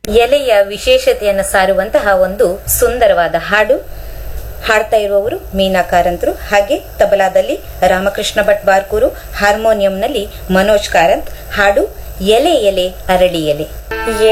ಎಲೆಯ ವಿಶೇಷತೆಯನ್ನು ಸಾರುವಂತಹ ಒಂದು ಸುಂದರವಾದ ಹಾಡು. ಹಾಡ್ತಾ ಇರುವವರು ಮೀನಾ ಕಾರಂತರು, ಹಾಗೆ ತಬಲಾದಲ್ಲಿ ರಾಮಕೃಷ್ಣ ಭಟ್ ಬಾರ್ಕೂರು, ಹಾರ್ಮೋನಿಯಂನಲ್ಲಿ ಮನೋಜ್ ಕಾರಂತ್. ಹಾಡು ಎಲೆ ಎಲೆ ಅರಳಿ ಎಲೆ.